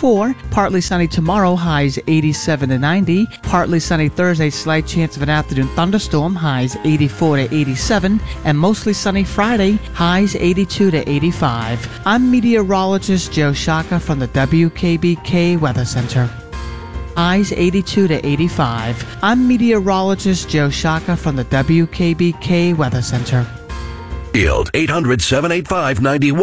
84. Partly sunny tomorrow, highs 87 to 90. Partly sunny Thursday, slight chance of an afternoon thunderstorm, highs 84 to 87. And mostly sunny Friday, highs 82 to 85. I'm meteorologist Joe Shaka from the WKBK Weather Center. Highs 82 to 85. I'm meteorologist Joe Shaka from the WKBK Weather Center. Field 800-785-91.